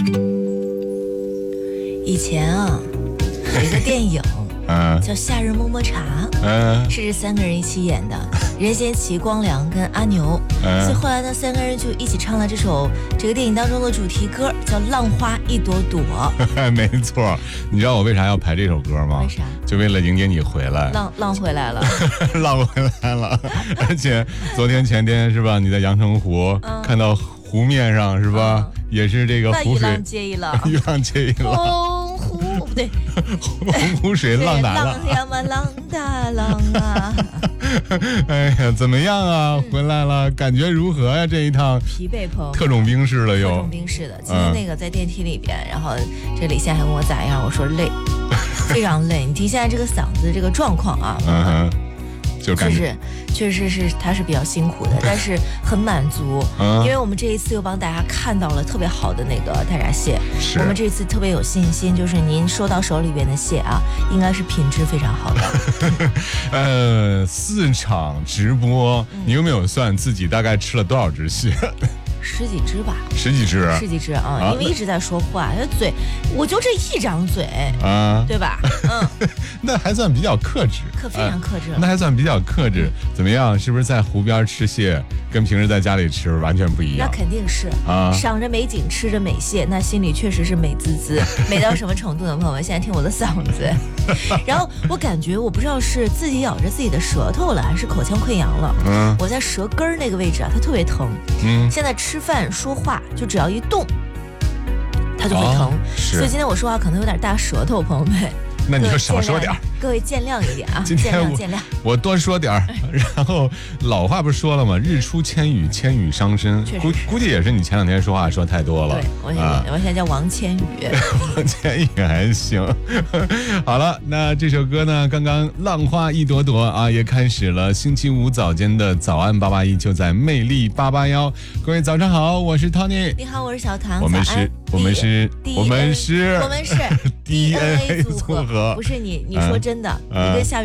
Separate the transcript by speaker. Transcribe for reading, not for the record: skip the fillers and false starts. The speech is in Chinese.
Speaker 1: 以前啊，有一个电影叫《夏日么么茶》，是这3个人一起演的，任贤齐、光良跟阿牛。所以后来呢，3个人就一起唱了这个电影当中的主题歌，叫《浪花一朵朵》。
Speaker 2: 没错，你知道我为啥要排这首歌吗？
Speaker 1: 为啥？
Speaker 2: 就为了迎接你回来。
Speaker 1: 浪回来了，
Speaker 2: 浪回来了。而且昨天前天是吧？你在阳澄湖看到湖面上是吧？也是这个湖水，
Speaker 1: 一浪接一浪，
Speaker 2: 一浪接一浪。
Speaker 1: 洪湖不对，
Speaker 2: 湖水浪打浪，
Speaker 1: 浪呀嘛浪打浪啊。
Speaker 2: 哎呀，怎么样啊？回来了，感觉如何呀？这一趟
Speaker 1: 疲惫朋
Speaker 2: 特种兵式了又。
Speaker 1: 特种兵式的，今天那个在电梯里边，然后这李现还问我咋样，我说累，非常累。你听现在这个嗓子这个状况啊，
Speaker 2: 就感觉
Speaker 1: 确实是他是比较辛苦的，但是很满足，因为我们这一次又帮大家看到了特别好的那个大闸蟹，我们这次特别有信心，就是您收到手里边的蟹啊，应该是品质非常好
Speaker 2: 的。4场直播，你有没有算自己大概吃了多少只蟹
Speaker 1: ？10几只吧
Speaker 2: ，10几只
Speaker 1: 啊，因为一直在说话，嘴我就这一张嘴啊，对吧？
Speaker 2: 那还算比较克制，
Speaker 1: 非常克制了。
Speaker 2: 那还算比较克制，怎么样？是不是在湖边吃蟹，跟平时在家里吃完全不一样？
Speaker 1: 那肯定是啊，赏着美景，吃着美蟹，那心里确实是美滋滋，美到什么程度呢？朋友们，现在听我的嗓子，然后我感觉我不知道是自己咬着自己的舌头了，还是口腔溃疡了。我在舌根那个位置啊，它特别疼。现在吃饭说话就只要一动，它就会疼。所以今天我说话可能有点大舌头，朋友们。
Speaker 2: 那你就少说点，
Speaker 1: 各位见谅一点啊！
Speaker 2: 今天
Speaker 1: 见谅，
Speaker 2: 我多说点。然后老话不是说了吗？日出千语，千语伤身。估计也是你前2天说话说太多了。
Speaker 1: 对，我现在叫王千语。
Speaker 2: 王千语还行。好了，那这首歌呢，刚刚浪花一朵朵啊，也开始了星期五早间的早安881，就在魅力881。各位早上好，我是 Tony。
Speaker 1: 你好，我是小唐。
Speaker 2: 我们是 DNA
Speaker 1: 组合，不是你说真的，你跟夏